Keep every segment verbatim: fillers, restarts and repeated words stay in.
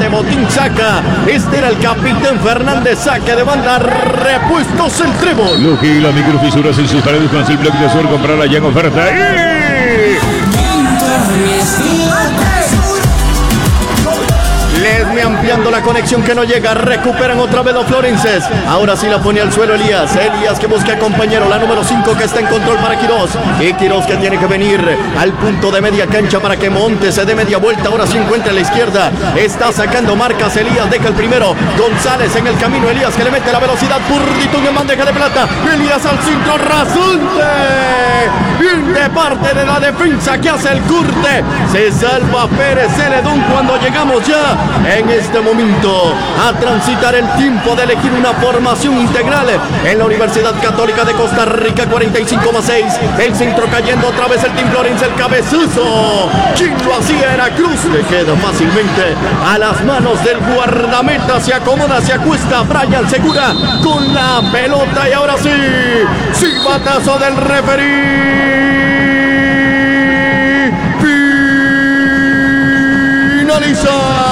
de botín saca. Este era el capitán Fernández, saque de banda, repuestos el trébol. Logila microfisuras en sus paredes con el bloque de suelo, comprarla ya en oferta. ¡Y! Ledme ampliando la conexión que no llega. Recuperan otra vez los florenses. Ahora sí la pone al suelo Elías. Elías que busca compañero. La número cinco que está en control para Quirós. Y Quirós que tiene que venir al punto de media cancha para que Montes se dé media vuelta. Ahora sí encuentra a la izquierda. Está sacando marcas Elías. Deja el primero. González en el camino. Elías que le mete la velocidad. Purdito en bandeja de plata. Elías al centro. Rasante. Bien de parte de la defensa que hace el curte. Se salva Pérez Celedón cuando llegamos ya en este momento a transitar el tiempo de elegir una formación integral en la Universidad Católica de Costa Rica. Cuarenta y cinco más seis, el centro cayendo otra vez el Team Florence, el cabezazo, quien lo hacía era Cruz, le queda fácilmente a las manos del guardameta, se acomoda, se acuesta Brian Segura con la pelota y ahora sí, silbatazo del referí. Finaliza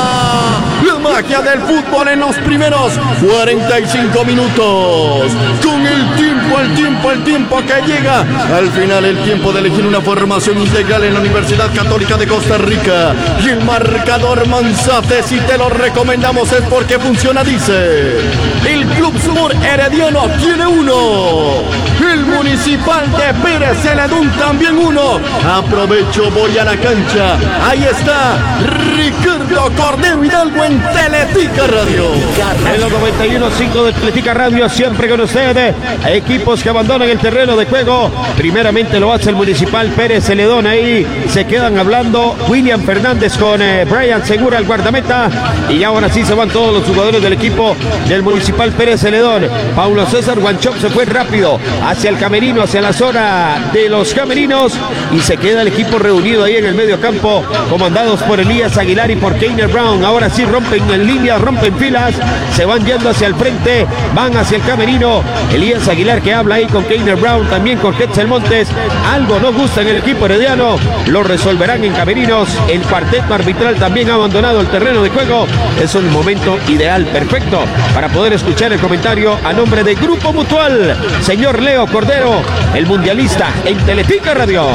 la magia del fútbol en los primeros cuarenta y cinco minutos. Con el tiempo, el tiempo, el tiempo que llega. Al final el tiempo de elegir una formación integral en la Universidad Católica de Costa Rica. Y el marcador Manzate, si te lo recomendamos es porque funciona, dice. El Club Sur Herediano tiene uno. El Municipal de Pérez Celedón también uno. Aprovecho, voy a la cancha. Ahí está Ricardo Cordero Hidalgo en Teletica Radio. En los noventa y uno punto cinco de Teletica Radio, siempre con ustedes. Equipos que abandonan el terreno de juego. Primeramente lo hace el Municipal Pérez Celedón. Ahí se quedan hablando William Fernández con eh, Brian Segura, el guardameta. Y ahora sí se van todos los jugadores del equipo del Municipal Pérez Celedón. Paulo César Guanchoc se fue rápido hacia el camerino, hacia la zona de los camerinos. Y se queda el equipo reunido ahí en el medio campo, comandados por Elías Aguilar y por Keiner Brown. Ahora sí rompen en línea, rompen filas, se van yendo hacia el frente, van hacia el camerino. Elías Aguilar que habla ahí con Keiner Brown, también con Quetzal Montes. Algo no gusta en el equipo herediano, lo resolverán en camerinos. El cuarteto arbitral también ha abandonado el terreno de juego. Es un momento ideal, perfecto, para poder escuchar el comentario a nombre de Grupo Mutual. Señor Leo Cordero, el mundialista en Teletica Radio.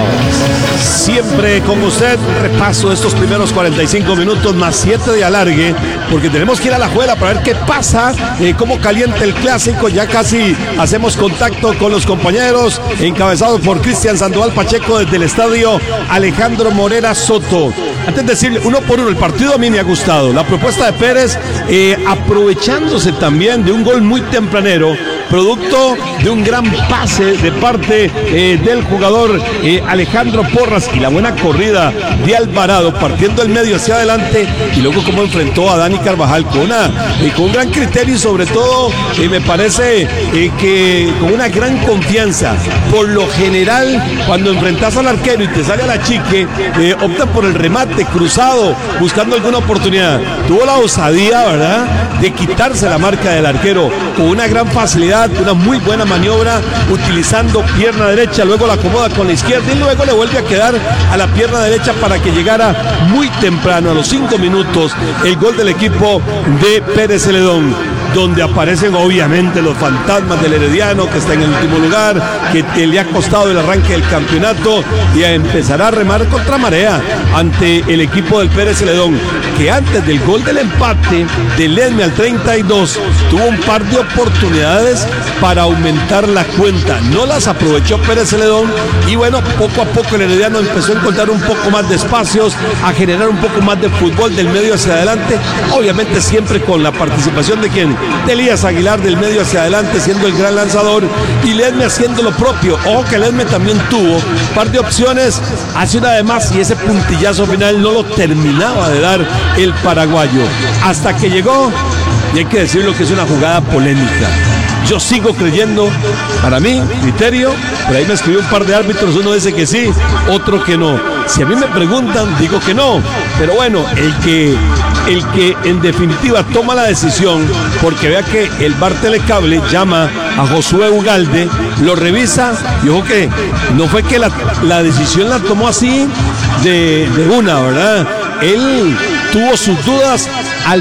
Siempre con usted, repaso estos primeros cuarenta y cinco minutos más siete de alargue, porque tenemos que ir a la juela para ver qué pasa, eh, cómo calienta el clásico. Ya casi hacemos contacto con los compañeros, encabezados por Cristian Sandoval Pacheco desde el estadio Alejandro Morera Soto. Antes de decir uno por uno, el partido a mí me ha gustado. La propuesta de Pérez, eh, aprovechándose también de un gol muy tempranero, producto de un gran pase de parte eh, del jugador eh, Alejandro Porras, y la buena corrida de Alvarado partiendo el medio hacia adelante, y luego cómo enfrentó a Dani Carvajal con, una, eh, con un gran criterio, y sobre todo eh, me parece eh, que con una gran confianza. Por lo general, cuando enfrentas al arquero y te sale a la chique, eh, opta por el remate cruzado, buscando alguna oportunidad. Tuvo la osadía, ¿verdad?, de quitarse la marca del arquero con una gran facilidad, una muy buena maniobra, utilizando pierna derecha, luego la acomoda con la izquierda y luego le vuelve a quedar a la pierna derecha para que llegara muy temprano, a los cinco minutos, el gol del equipo de Pérez Celedón, donde aparecen obviamente los fantasmas del herediano, que está en el último lugar, que le ha costado el arranque del campeonato, y empezará a remar contra marea ante el equipo del Pérez Celedón, que antes del gol del empate de Ledme al treinta y dos tuvo un par de oportunidades para aumentar la cuenta, no las aprovechó Pérez Celedón, y bueno, poco a poco el herediano empezó a encontrar un poco más de espacios, a generar un poco más de fútbol del medio hacia adelante, obviamente siempre con la participación de quien, de Elías Aguilar, del medio hacia adelante siendo el gran lanzador, y Ledme haciendo lo propio. Ojo que Ledme también tuvo un par de opciones, hace una de más, y ese puntillazo final no lo terminaba de dar el paraguayo, hasta que llegó, y hay que decirlo que es una jugada polémica. Yo sigo creyendo, para mí, criterio, por ahí me escribió un par de árbitros, uno dice que sí, otro que no. Si a mí me preguntan, digo que no, pero bueno, el que, el que en definitiva toma la decisión, porque vea que el V A R Telecable llama a Josué Ugalde, lo revisa, y ojo que no fue que la, la decisión la tomó así de, de una, ¿verdad? Él tuvo sus dudas